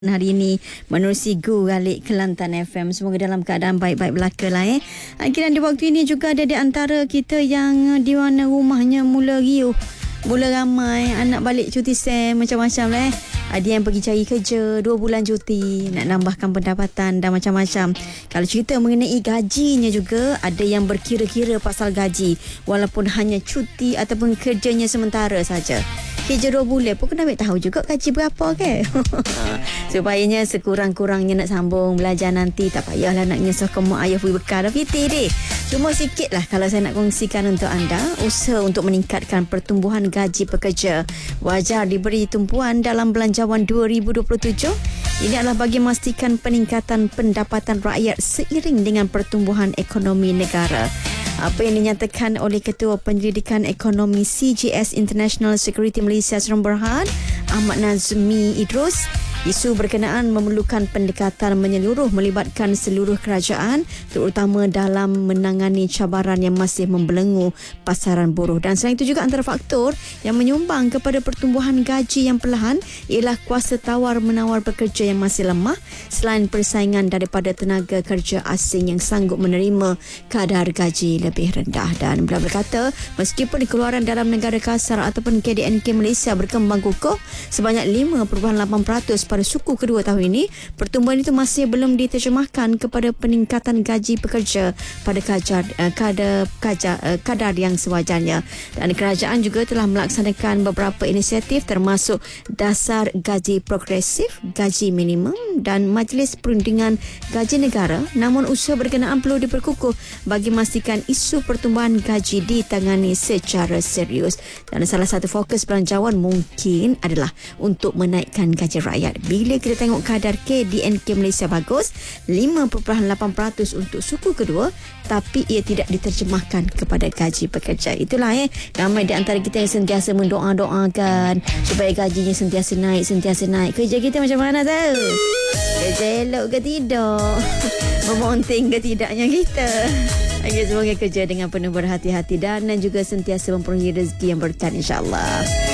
Hari ini menerusi Go Galik Kelantan FM. Semoga dalam keadaan baik-baik belaka lah Akhirnya di waktu ini juga ada di antara kita yang di mana rumahnya mula riuh, mula ramai, anak balik cuti SEM macam-macam lah Ada yang pergi cari kerja 2 bulan cuti, nak nambahkan pendapatan dan macam-macam. Kalau cerita mengenai gajinya juga, ada yang berkira-kira pasal gaji walaupun hanya cuti ataupun kerjanya sementara saja. Kerja 2 bulan pun kena ambil tahu juga gaji berapa ke. Supayanya sekurang-kurangnya nak sambung belajar nanti, tak payahlah nak nyesahkan mak ayah beri bekal dah fiti deh. Cuma sikit lah kalau saya nak kongsikan untuk anda, usaha untuk meningkatkan pertumbuhan gaji pekerja wajar diberi tumpuan dalam Belanjawan 2027. Ini adalah bagi memastikan peningkatan pendapatan rakyat seiring dengan pertumbuhan ekonomi negara. Apa yang dinyatakan oleh Ketua Penyelidikan Ekonomi CGS International Security Malaysia Serang Berhad, Ahmad Nazmi Idrus, isu berkenaan memerlukan pendekatan menyeluruh melibatkan seluruh kerajaan terutama dalam menangani cabaran yang masih membelenggu pasaran buruh. Dan selain itu juga antara faktor yang menyumbang kepada pertumbuhan gaji yang perlahan ialah kuasa tawar-menawar pekerja yang masih lemah selain persaingan daripada tenaga kerja asing yang sanggup menerima kadar gaji lebih rendah. Dan beliau berkata, meskipun keluaran dalam negara kasar ataupun KDNK Malaysia berkembang kukuh sebanyak 5.8% pada suku kedua tahun ini, pertumbuhan itu masih belum diterjemahkan kepada peningkatan gaji pekerja pada kadar yang sewajarnya. Dan kerajaan juga telah melaksanakan beberapa inisiatif termasuk dasar gaji progresif, gaji minimum dan majlis perundingan gaji negara. Namun usaha berkenaan perlu diperkukuh bagi memastikan isu pertumbuhan gaji ditangani secara serius. Dan salah satu fokus belanjawan mungkin adalah untuk menaikkan gaji rakyat. Bila kita tengok kadar KDNK Malaysia bagus, 5.8% untuk suku kedua, tapi ia tidak diterjemahkan kepada gaji pekerja. Itulah ramai di antara kita yang sentiasa mendoa-doakan supaya gajinya sentiasa naik. Kerja kita macam mana tahu? Kerja elok ke tidak? Memonting ke tidaknya kita? Semoga kerja dengan penuh berhati-hati dan juga sentiasa memperolehi rezeki yang berkat, insyaAllah.